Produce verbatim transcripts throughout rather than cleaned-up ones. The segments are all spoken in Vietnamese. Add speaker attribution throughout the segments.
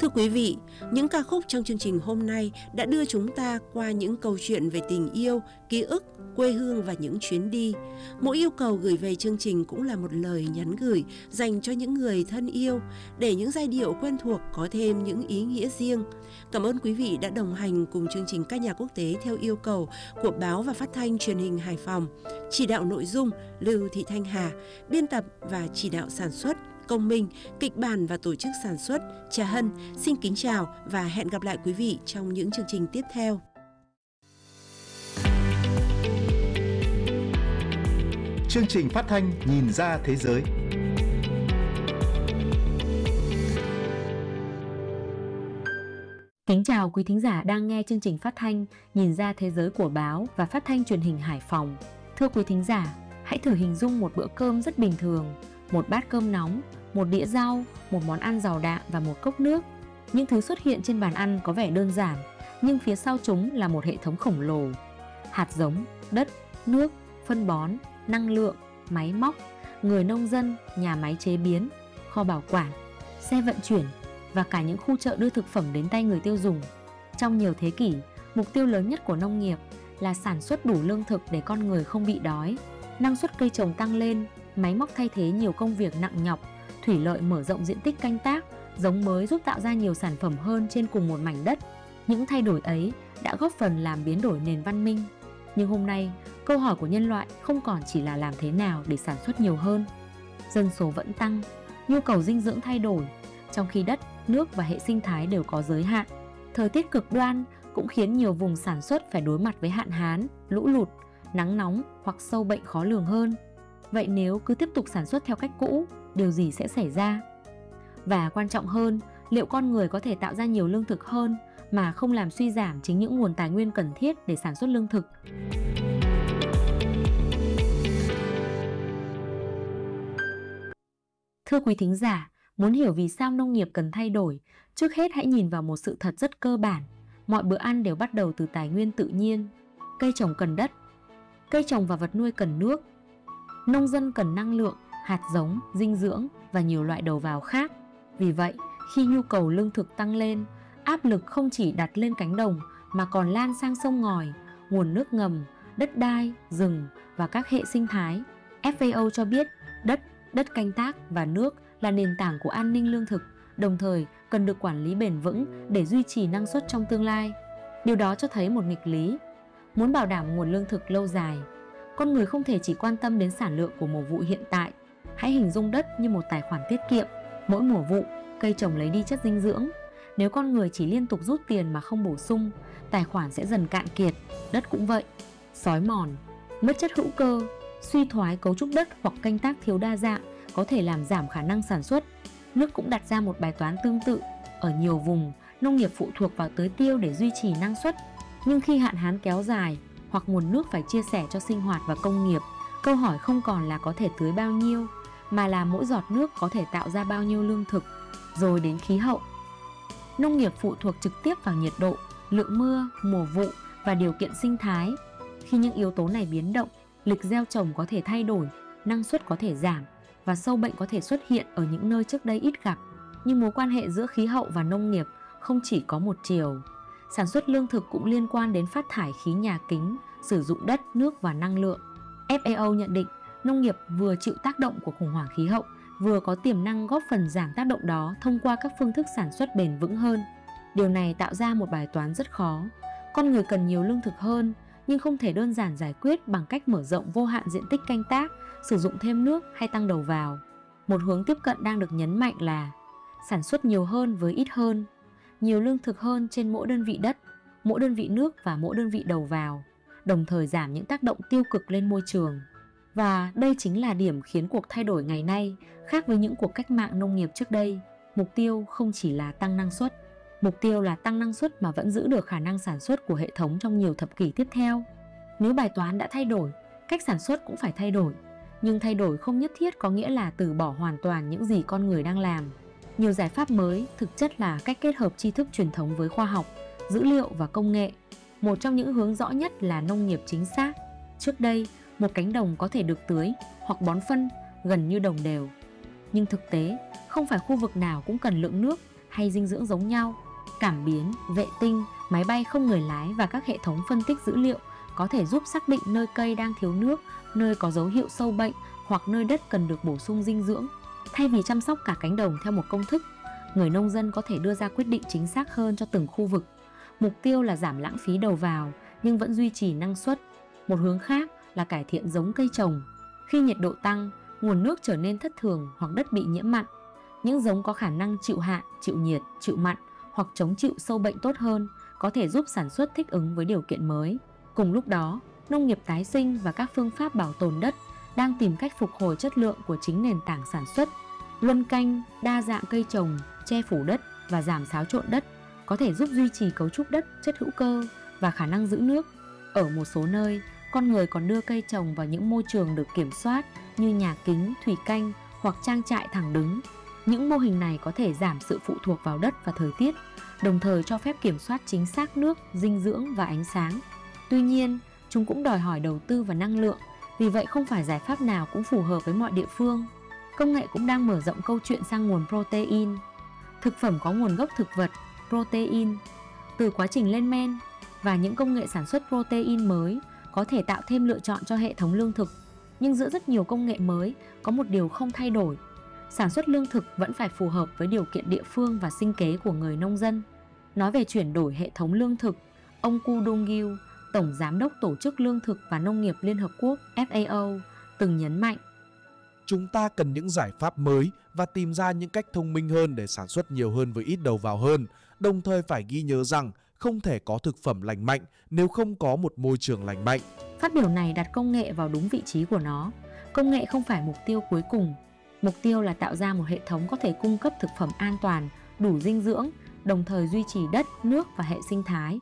Speaker 1: Thưa quý vị, những ca khúc trong chương trình hôm nay đã đưa chúng ta qua những câu chuyện về tình yêu, ký ức, quê hương và những chuyến đi. Mỗi yêu cầu gửi về chương trình cũng là một lời nhắn gửi dành cho những người thân yêu, để những giai điệu quen thuộc có thêm những ý nghĩa riêng. Cảm ơn quý vị đã đồng hành cùng chương trình Ca nhạc quốc tế theo yêu cầu của Báo và Phát thanh Truyền hình Hải Phòng. Chỉ đạo nội dung Lưu Thị Thanh Hà, biên tập và chỉ đạo sản xuất Công Minh, kịch bản và tổ chức sản xuất Trà Hân. Xin kính chào và hẹn gặp lại quý vị trong những chương trình tiếp theo.
Speaker 2: Chương trình phát thanh Nhìn ra thế giới.
Speaker 3: Kính chào quý thính giả đang nghe chương trình phát thanh Nhìn ra thế giới của Báo và Phát thanh Truyền hình Hải Phòng. Thưa quý thính giả, hãy thử hình dung một bữa cơm rất bình thường, một bát cơm nóng, một đĩa rau, một món ăn giàu đạm và một cốc nước. Những thứ xuất hiện trên bàn ăn có vẻ đơn giản, nhưng phía sau chúng là một hệ thống khổng lồ. Hạt giống, đất, nước, phân bón, năng lượng, máy móc, người nông dân, nhà máy chế biến, kho bảo quản, xe vận chuyển và cả những khu chợ đưa thực phẩm đến tay người tiêu dùng. Trong nhiều thế kỷ, mục tiêu lớn nhất của nông nghiệp là sản xuất đủ lương thực để con người không bị đói. Năng suất cây trồng tăng lên, máy móc thay thế nhiều công việc nặng nhọc, thủy lợi mở rộng diện tích canh tác, giống mới giúp tạo ra nhiều sản phẩm hơn trên cùng một mảnh đất. Những thay đổi ấy đã góp phần làm biến đổi nền văn minh. Nhưng hôm nay, câu hỏi của nhân loại không còn chỉ là làm thế nào để sản xuất nhiều hơn. Dân số vẫn tăng, nhu cầu dinh dưỡng thay đổi, trong khi đất, nước và hệ sinh thái đều có giới hạn. Thời tiết cực đoan cũng khiến nhiều vùng sản xuất phải đối mặt với hạn hán, lũ lụt, nắng nóng hoặc sâu bệnh khó lường hơn. Vậy nếu cứ tiếp tục sản xuất theo cách cũ, điều gì sẽ xảy ra? Và quan trọng hơn, liệu con người có thể tạo ra nhiều lương thực hơn mà không làm suy giảm chính những nguồn tài nguyên cần thiết để sản xuất lương thực? Thưa quý thính giả, muốn hiểu vì sao nông nghiệp cần thay đổi, trước hết hãy nhìn vào một sự thật rất cơ bản. Mọi bữa ăn đều bắt đầu từ tài nguyên tự nhiên. Cây trồng cần đất, cây trồng và vật nuôi cần nước. Nông dân cần năng lượng, hạt giống, dinh dưỡng và nhiều loại đầu vào khác. Vì vậy, khi nhu cầu lương thực tăng lên, áp lực không chỉ đặt lên cánh đồng mà còn lan sang sông ngòi, nguồn nước ngầm, đất đai, rừng và các hệ sinh thái. ép a o cho biết đất, đất canh tác và nước là nền tảng của an ninh lương thực, đồng thời cần được quản lý bền vững để duy trì năng suất trong tương lai. Điều đó cho thấy một nghịch lý. Muốn bảo đảm nguồn lương thực lâu dài, con người không thể chỉ quan tâm đến sản lượng của mùa vụ hiện tại. Hãy hình dung đất như một tài khoản tiết kiệm. Mỗi mùa vụ, cây trồng lấy đi chất dinh dưỡng. Nếu con người chỉ liên tục rút tiền mà không bổ sung, tài khoản sẽ dần cạn kiệt. Đất cũng vậy. Xói mòn, mất chất hữu cơ, suy thoái cấu trúc đất hoặc canh tác thiếu đa dạng có thể làm giảm khả năng sản xuất. Nước cũng đặt ra một bài toán tương tự. Ở nhiều vùng, nông nghiệp phụ thuộc vào tưới tiêu để duy trì năng suất. Nhưng khi hạn hán kéo dài hoặc nguồn nước phải chia sẻ cho sinh hoạt và công nghiệp, câu hỏi không còn là có thể tưới bao nhiêu, mà là mỗi giọt nước có thể tạo ra bao nhiêu lương thực. Rồi đến khí hậu. Nông nghiệp phụ thuộc trực tiếp vào nhiệt độ, lượng mưa, mùa vụ và điều kiện sinh thái. Khi những yếu tố này biến động, lịch gieo trồng có thể thay đổi, năng suất có thể giảm và sâu bệnh có thể xuất hiện ở những nơi trước đây ít gặp. Nhưng mối quan hệ giữa khí hậu và nông nghiệp không chỉ có một chiều. Sản xuất lương thực cũng liên quan đến phát thải khí nhà kính, sử dụng đất, nước và năng lượng. ép a o nhận định nông nghiệp vừa chịu tác động của khủng hoảng khí hậu, vừa có tiềm năng góp phần giảm tác động đó thông qua các phương thức sản xuất bền vững hơn. Điều này tạo ra một bài toán rất khó. Con người cần nhiều lương thực hơn, nhưng không thể đơn giản giải quyết bằng cách mở rộng vô hạn diện tích canh tác, sử dụng thêm nước hay tăng đầu vào. Một hướng tiếp cận đang được nhấn mạnh là sản xuất nhiều hơn với ít hơn, nhiều lương thực hơn trên mỗi đơn vị đất, mỗi đơn vị nước và mỗi đơn vị đầu vào, đồng thời giảm những tác động tiêu cực lên môi trường. Và đây chính là điểm khiến cuộc thay đổi ngày nay khác với những cuộc cách mạng nông nghiệp trước đây. Mục tiêu không chỉ là tăng năng suất, mục tiêu là tăng năng suất mà vẫn giữ được khả năng sản xuất của hệ thống trong nhiều thập kỷ tiếp theo. Nếu bài toán đã thay đổi, cách sản xuất cũng phải thay đổi. Nhưng thay đổi không nhất thiết có nghĩa là từ bỏ hoàn toàn những gì con người đang làm. Nhiều giải pháp mới thực chất là cách kết hợp tri thức truyền thống với khoa học, dữ liệu và công nghệ. Một trong những hướng rõ nhất là nông nghiệp chính xác. Trước đây, một cánh đồng có thể được tưới hoặc bón phân gần như đồng đều. Nhưng thực tế, không phải khu vực nào cũng cần lượng nước hay dinh dưỡng giống nhau. Cảm biến, vệ tinh, máy bay không người lái và các hệ thống phân tích dữ liệu có thể giúp xác định nơi cây đang thiếu nước, nơi có dấu hiệu sâu bệnh hoặc nơi đất cần được bổ sung dinh dưỡng. Thay vì chăm sóc cả cánh đồng theo một công thức, người nông dân có thể đưa ra quyết định chính xác hơn cho từng khu vực. Mục tiêu là giảm lãng phí đầu vào nhưng vẫn duy trì năng suất. Một hướng khác là cải thiện giống cây trồng. Khi nhiệt độ tăng, nguồn nước trở nên thất thường hoặc đất bị nhiễm mặn, những giống có khả năng chịu hạn, chịu nhiệt, chịu mặn hoặc chống chịu sâu bệnh tốt hơn có thể giúp sản xuất thích ứng với điều kiện mới. Cùng lúc đó, nông nghiệp tái sinh và các phương pháp bảo tồn đất đang tìm cách phục hồi chất lượng của chính nền tảng sản xuất. Luân canh, đa dạng cây trồng, che phủ đất và giảm xáo trộn đất có thể giúp duy trì cấu trúc đất, chất hữu cơ và khả năng giữ nước. Ở một số nơi, con người còn đưa cây trồng vào những môi trường được kiểm soát như nhà kính, thủy canh hoặc trang trại thẳng đứng. Những mô hình này có thể giảm sự phụ thuộc vào đất và thời tiết, đồng thời cho phép kiểm soát chính xác nước, dinh dưỡng và ánh sáng. Tuy nhiên, chúng cũng đòi hỏi đầu tư và năng lượng, vì vậy không phải giải pháp nào cũng phù hợp với mọi địa phương. Công nghệ cũng đang mở rộng câu chuyện sang nguồn protein. Thực phẩm có nguồn gốc thực vật, protein, từ quá trình lên men, và những công nghệ sản xuất protein mới có thể tạo thêm lựa chọn cho hệ thống lương thực. Nhưng giữa rất nhiều công nghệ mới, có một điều không thay đổi. Sản xuất lương thực vẫn phải phù hợp với điều kiện địa phương và sinh kế của người nông dân. Nói về chuyển đổi hệ thống lương thực, ông Ku Dong-gil, Tổng Giám đốc Tổ chức Lương thực và Nông nghiệp Liên Hợp Quốc F A O, từng nhấn mạnh:
Speaker 4: Chúng ta cần những giải pháp mới và tìm ra những cách thông minh hơn để sản xuất nhiều hơn với ít đầu vào hơn, đồng thời phải ghi nhớ rằng không thể có thực phẩm lành mạnh nếu không có một môi trường lành mạnh.
Speaker 3: Phát biểu này đặt công nghệ vào đúng vị trí của nó. Công nghệ không phải mục tiêu cuối cùng. Mục tiêu là tạo ra một hệ thống có thể cung cấp thực phẩm an toàn, đủ dinh dưỡng, đồng thời duy trì đất, nước và hệ sinh thái.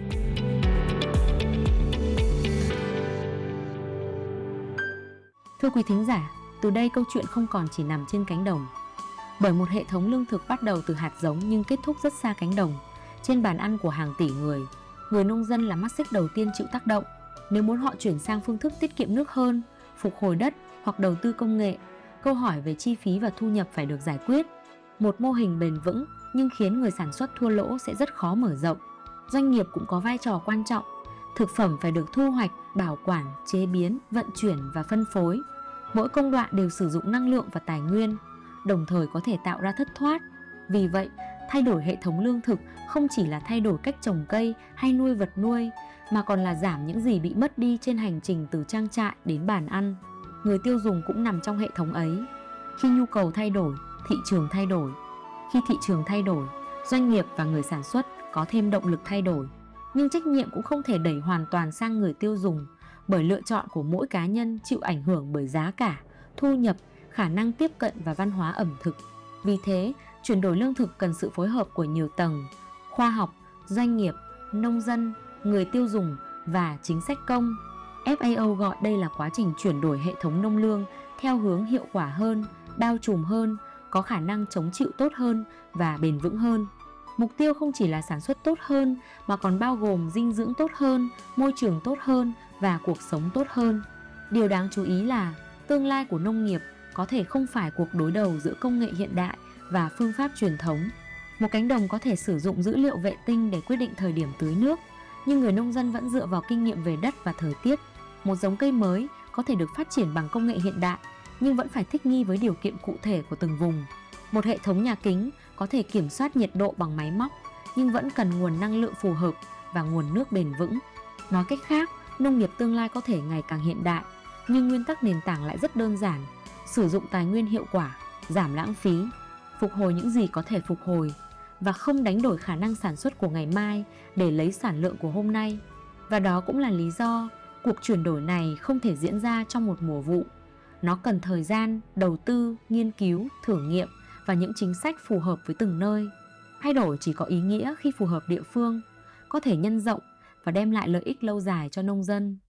Speaker 3: Thưa quý thính giả, từ đây câu chuyện không còn chỉ nằm trên cánh đồng. Bởi một hệ thống lương thực bắt đầu từ hạt giống nhưng kết thúc rất xa cánh đồng, trên bàn ăn của hàng tỷ người, người nông dân là mắt xích đầu tiên chịu tác động. Nếu muốn họ chuyển sang phương thức tiết kiệm nước hơn, phục hồi đất hoặc đầu tư công nghệ, câu hỏi về chi phí và thu nhập phải được giải quyết. Một mô hình bền vững nhưng khiến người sản xuất thua lỗ sẽ rất khó mở rộng. Doanh nghiệp cũng có vai trò quan trọng. Thực phẩm phải được thu hoạch, bảo quản, chế biến, vận chuyển và phân phối. Mỗi công đoạn đều sử dụng năng lượng và tài nguyên, đồng thời có thể tạo ra thất thoát. Vì vậy, thay đổi hệ thống lương thực không chỉ là thay đổi cách trồng cây hay nuôi vật nuôi, mà còn là giảm những gì bị mất đi trên hành trình từ trang trại đến bàn ăn. Người tiêu dùng cũng nằm trong hệ thống ấy. Khi nhu cầu thay đổi, thị trường thay đổi. Khi thị trường thay đổi, doanh nghiệp và người sản xuất có thêm động lực thay đổi. Nhưng trách nhiệm cũng không thể đẩy hoàn toàn sang người tiêu dùng, bởi lựa chọn của mỗi cá nhân chịu ảnh hưởng bởi giá cả, thu nhập, khả năng tiếp cận và văn hóa ẩm thực. Vì thế, chuyển đổi lương thực cần sự phối hợp của nhiều tầng: khoa học, doanh nghiệp, nông dân, người tiêu dùng và chính sách công. F A O gọi đây là quá trình chuyển đổi hệ thống nông lương theo hướng hiệu quả hơn, bao trùm hơn, có khả năng chống chịu tốt hơn và bền vững hơn. Mục tiêu không chỉ là sản xuất tốt hơn mà còn bao gồm dinh dưỡng tốt hơn, môi trường tốt hơn và cuộc sống tốt hơn. Điều đáng chú ý là tương lai của nông nghiệp có thể không phải cuộc đối đầu giữa công nghệ hiện đại và phương pháp truyền thống. Một cánh đồng có thể sử dụng dữ liệu vệ tinh để quyết định thời điểm tưới nước, nhưng người nông dân vẫn dựa vào kinh nghiệm về đất và thời tiết. Một giống cây mới có thể được phát triển bằng công nghệ hiện đại, nhưng vẫn phải thích nghi với điều kiện cụ thể của từng vùng. Một hệ thống nhà kính có thể kiểm soát nhiệt độ bằng máy móc, nhưng vẫn cần nguồn năng lượng phù hợp và nguồn nước bền vững. Nói cách khác, nông nghiệp tương lai có thể ngày càng hiện đại, nhưng nguyên tắc nền tảng lại rất đơn giản: sử dụng tài nguyên hiệu quả, giảm lãng phí, phục hồi những gì có thể phục hồi, và không đánh đổi khả năng sản xuất của ngày mai để lấy sản lượng của hôm nay. Và đó cũng là lý do cuộc chuyển đổi này không thể diễn ra trong một mùa vụ. Nó cần thời gian, đầu tư, nghiên cứu, thử nghiệm và những chính sách phù hợp với từng nơi. Thay đổi chỉ có ý nghĩa khi phù hợp địa phương, có thể nhân rộng và đem lại lợi ích lâu dài cho nông dân.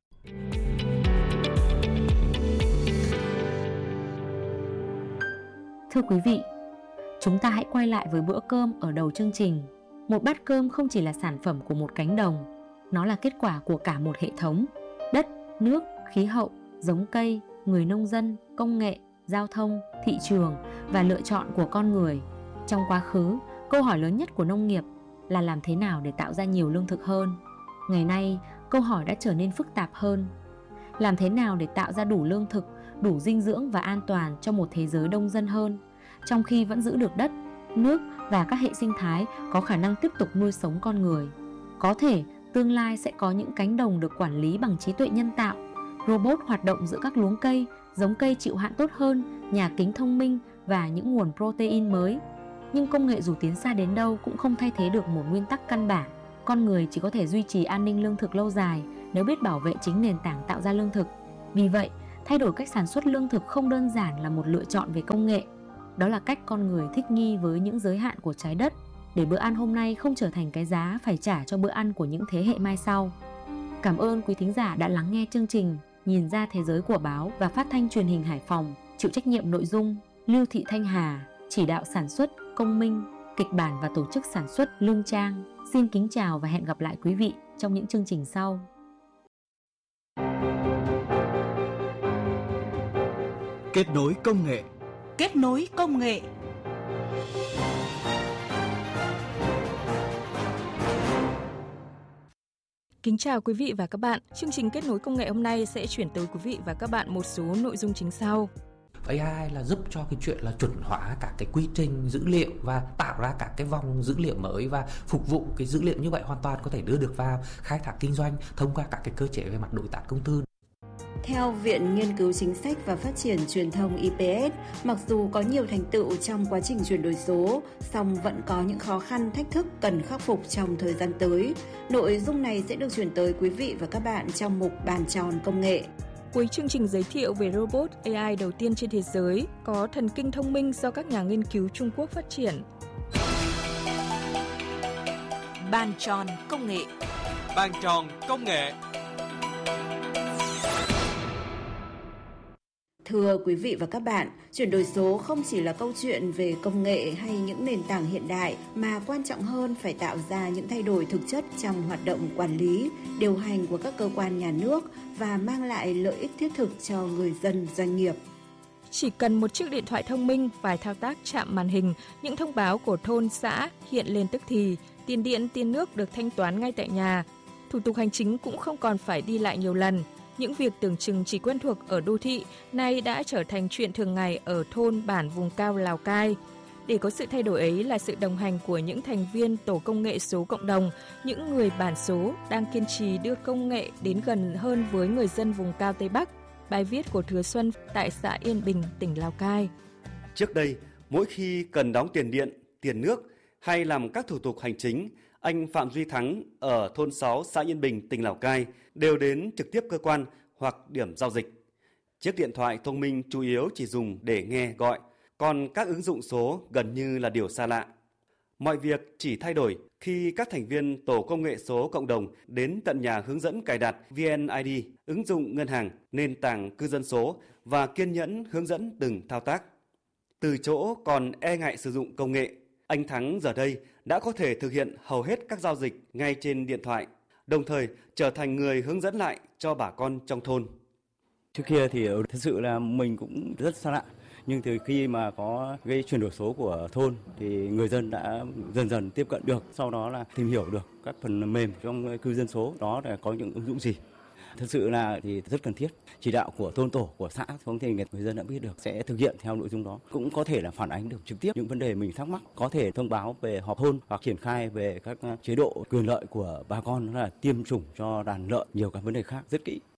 Speaker 3: Thưa quý vị, chúng ta hãy quay lại với bữa cơm ở đầu chương trình. Một bát cơm không chỉ là sản phẩm của một cánh đồng, nó là kết quả của cả một hệ thống: đất, nước, khí hậu, giống cây, người nông dân, công nghệ, giao thông, thị trường và lựa chọn của con người. Trong quá khứ, Câu hỏi lớn nhất của nông nghiệp là làm thế nào để tạo ra nhiều lương thực hơn. Ngày nay, câu hỏi đã trở nên phức tạp hơn. Làm thế nào để tạo ra đủ lương thực, đủ dinh dưỡng và an toàn cho một thế giới đông dân hơn, trong khi vẫn giữ được đất, nước và các hệ sinh thái có khả năng tiếp tục nuôi sống con người. Có thể tương lai sẽ có những cánh đồng được quản lý bằng trí tuệ nhân tạo, robot hoạt động giữa các luống cây, giống cây chịu hạn tốt hơn, nhà kính thông minh và những nguồn protein mới. Nhưng công nghệ dù tiến xa đến đâu cũng không thay thế được một nguyên tắc căn bản. Con người chỉ có thể duy trì an ninh lương thực lâu dài nếu biết bảo vệ chính nền tảng tạo ra lương thực. Vì vậy, thay đổi cách sản xuất lương thực không đơn giản là một lựa chọn về công nghệ. Đó là cách con người thích nghi với những giới hạn của trái đất, để bữa ăn hôm nay không trở thành cái giá phải trả cho bữa ăn của những thế hệ mai sau. Cảm ơn quý thính giả đã lắng nghe chương trình Nhìn ra thế giới của báo và phát thanh truyền hình Hải Phòng. Chịu trách nhiệm nội dung Lưu Thị Thanh Hà, chỉ đạo sản xuất Công Minh, kịch bản và tổ chức sản xuất Lương Trang. Xin kính chào và hẹn gặp lại quý vị trong những chương trình sau.
Speaker 2: Kết nối công nghệ.
Speaker 5: Kết nối công nghệ. Kính chào quý vị và các bạn. Chương trình Kết nối công nghệ hôm nay sẽ chuyển tới quý vị và các bạn một số nội dung chính sau.
Speaker 6: a i là giúp cho cái chuyện là chuẩn hóa cả cái quy trình dữ liệu và tạo ra cả cái vòng dữ liệu mới, và phục vụ cái dữ liệu như vậy hoàn toàn có thể đưa được vào khai thác kinh doanh thông qua các cái cơ chế về mặt đối tác công tư.
Speaker 7: Theo Viện Nghiên cứu Chính sách và Phát triển Truyền thông I P S, mặc dù có nhiều thành tựu trong quá trình chuyển đổi số, song vẫn có những khó khăn, thách thức cần khắc phục trong thời gian tới. Nội dung này sẽ được chuyển tới quý vị và các bạn trong mục Bàn tròn công nghệ.
Speaker 5: Cuối chương trình giới thiệu về robot a i đầu tiên trên thế giới có thần kinh thông minh do các nhà nghiên cứu Trung Quốc phát triển.
Speaker 8: Bàn tròn công nghệ.
Speaker 9: Bàn tròn công nghệ.
Speaker 7: Thưa quý vị và các bạn, chuyển đổi số không chỉ là câu chuyện về công nghệ hay những nền tảng hiện đại, mà quan trọng hơn phải tạo ra những thay đổi thực chất trong hoạt động quản lý, điều hành của các cơ quan nhà nước và mang lại lợi ích thiết thực cho người dân, doanh nghiệp.
Speaker 5: Chỉ cần một chiếc điện thoại thông minh, vài thao tác chạm màn hình, những thông báo của thôn, xã hiện lên tức thì, tiền điện, tiền nước được thanh toán ngay tại nhà. Thủ tục hành chính cũng không còn phải đi lại nhiều lần. Những việc tưởng chừng chỉ quen thuộc ở đô thị nay đã trở thành chuyện thường ngày ở thôn, bản, vùng cao Lào Cai. Để có sự thay đổi ấy là sự đồng hành của những thành viên tổ công nghệ số cộng đồng, những người bản số đang kiên trì đưa công nghệ đến gần hơn với người dân vùng cao Tây Bắc. Bài viết của Thừa Xuân tại xã Yên Bình, tỉnh Lào Cai.
Speaker 10: Trước đây, mỗi khi cần đóng tiền điện, tiền nước hay làm các thủ tục hành chính, anh Phạm Duy Thắng ở thôn sáu xã Yên Bình, tỉnh Lào Cai đều đến trực tiếp cơ quan hoặc điểm giao dịch. Chiếc điện thoại thông minh chủ yếu chỉ dùng để nghe gọi, còn các ứng dụng số gần như là điều xa lạ. Mọi việc chỉ thay đổi khi các thành viên tổ công nghệ số cộng đồng đến tận nhà hướng dẫn cài đặt vê en i đê, ứng dụng ngân hàng, nền tảng cư dân số và kiên nhẫn hướng dẫn từng thao tác. Từ chỗ còn e ngại sử dụng công nghệ, anh Thắng giờ đây đã có thể thực hiện hầu hết các giao dịch ngay trên điện thoại, đồng thời trở thành người hướng dẫn lại cho bà con trong thôn.
Speaker 11: Trước kia thì thật sự là mình cũng rất xa lạ, nhưng từ khi mà có cái chuyển đổi số của thôn thì người dân đã dần dần tiếp cận được, sau đó là tìm hiểu được các phần mềm trong cư dân số đó là có những ứng dụng gì. Thật sự là thì rất cần thiết. Chỉ đạo của thôn tổ, của xã xuống thì người dân đã biết được, sẽ thực hiện theo nội dung đó. Cũng có thể là phản ánh được trực tiếp những vấn đề mình thắc mắc, có thể thông báo về họp thôn hoặc triển khai về các chế độ quyền lợi của bà con, là tiêm chủng cho đàn lợn, nhiều các vấn đề khác rất kỹ.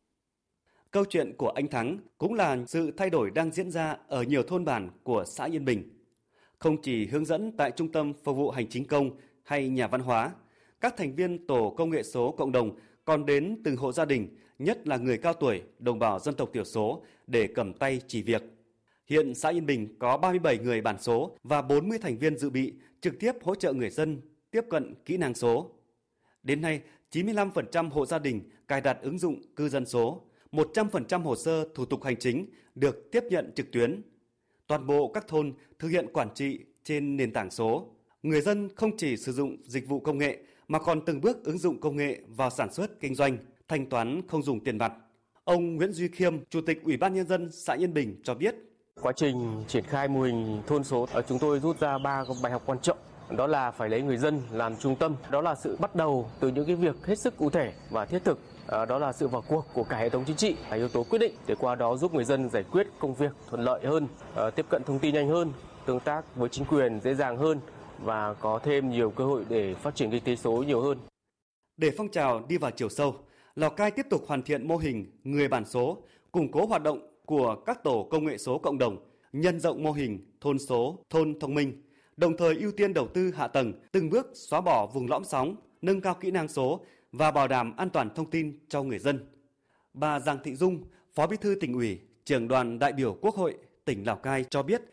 Speaker 10: Câu chuyện của anh Thắng cũng là sự thay đổi đang diễn ra ở nhiều thôn bản của xã Yên Bình. Không chỉ hướng dẫn tại trung tâm phục vụ hành chính công hay nhà văn hóa, các thành viên tổ công nghệ số cộng đồng còn đến từng hộ gia đình, nhất là người cao tuổi, đồng bào dân tộc thiểu số để cầm tay chỉ việc. Hiện xã Yên Bình có ba mươi bảy người bản số và bốn mươi thành viên dự bị trực tiếp hỗ trợ người dân tiếp cận kỹ năng số. Đến nay, chín mươi lăm phần trăm hộ gia đình cài đặt ứng dụng cư dân số, một trăm phần trăm hồ sơ thủ tục hành chính được tiếp nhận trực tuyến. Toàn bộ các thôn thực hiện quản trị trên nền tảng số. Người dân không chỉ sử dụng dịch vụ công nghệ mà còn từng bước ứng dụng công nghệ vào sản xuất kinh doanh, thanh toán không dùng tiền mặt. Ông Nguyễn Duy Khiêm, Chủ tịch Ủy ban Nhân dân xã Yên Bình cho biết.
Speaker 12: Quá trình triển khai mô hình thôn số, chúng tôi rút ra ba bài học quan trọng. đó là phải lấy người dân làm trung tâm. Đó là sự bắt đầu từ những cái việc hết sức cụ thể và thiết thực. Đó là sự vào cuộc của cả hệ thống chính trị là yếu tố quyết định để qua đó giúp người dân giải quyết công việc thuận lợi hơn, tiếp cận thông tin nhanh hơn, tương tác với chính quyền dễ dàng hơn và có thêm nhiều cơ hội để phát triển kinh tế số nhiều hơn.
Speaker 10: Để phong trào đi vào chiều sâu, Lào Cai tiếp tục hoàn thiện mô hình người bản số, củng cố hoạt động của các tổ công nghệ số cộng đồng, nhân rộng mô hình thôn số, thôn thông minh, đồng thời ưu tiên đầu tư hạ tầng, từng bước xóa bỏ vùng lõm sóng, nâng cao kỹ năng số và bảo đảm an toàn thông tin cho người dân. Bà Giàng Thị Dung, Phó Bí thư Tỉnh ủy, Trưởng đoàn đại biểu Quốc hội tỉnh Lào Cai cho biết,